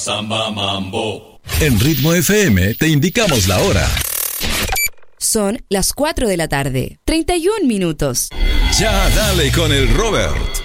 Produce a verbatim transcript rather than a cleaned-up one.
Samba Mambo. En Ritmo F M te indicamos la hora. Son las cuatro de la tarde, treinta y un minutos. Ya dale con el Robert.